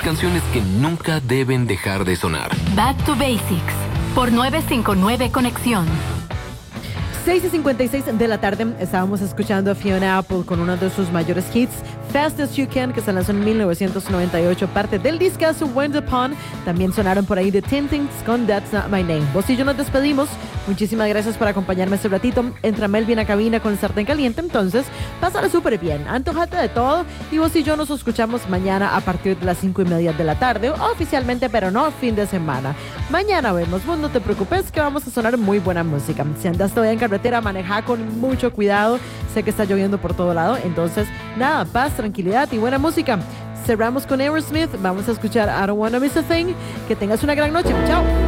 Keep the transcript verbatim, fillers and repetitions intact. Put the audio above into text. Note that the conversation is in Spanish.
canciones que nunca deben dejar de sonar. Back to Basics, por nueve cinco nueve Conexión. seis y cincuenta y seis de la tarde estábamos escuchando a Fiona Apple con uno de sus mayores hits, Fast As You Can, que se lanzó en mil novecientos noventa y ocho, parte del discazo Wind Upon. También sonaron por ahí The Tintings con That's Not My Name. Vos y yo nos despedimos. Muchísimas gracias por acompañarme este ratito. Entra Melvin a cabina con el sartén caliente, entonces pásala súper bien, antojate de todo, y vos y yo nos escuchamos mañana a partir de las cinco y media de la tarde, oficialmente, pero no fin de semana. Mañana vemos. Vos no te preocupes que vamos a sonar muy buena música. Si andas todavía en carretera, maneja con mucho cuidado. Sé que está lloviendo por todo lado, entonces nada, paz, tranquilidad y buena música. Cerramos con Aerosmith. Vamos a escuchar I Don't Wanna Miss a Thing. Que tengas una gran noche. Chao.